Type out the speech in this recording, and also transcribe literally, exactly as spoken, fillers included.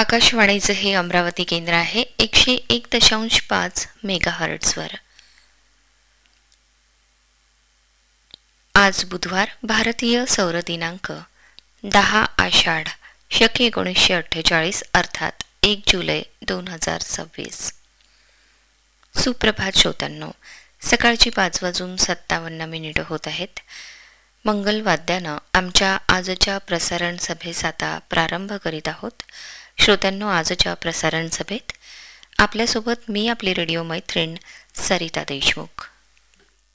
आकाशवाणीचं हे अमरावती केंद्र आहे एकशे एक दशांश पाच मेगाहर्ट्झवर. आज बुधवार, भारतीय सौर दिनांक दहा आषाढ शके एकोणीसशे अठ्ठेचाळीस अर्थात एक जुलै दोन हजार सव्वीस. सुप्रभात श्रोत्यांनो, सकाळची पाच वाजून सत्तावन्न मिनिटं होत आहेत. मंगलवाद्यानं आमच्या आजच्या प्रसारण सभेस आता प्रारंभ करीत आहोत. श्रोत्यांनो, आजच्या प्रसारण सभेत आपल्यासोबत मी आपली रेडिओ मैत्रीण सरिता देशमुख.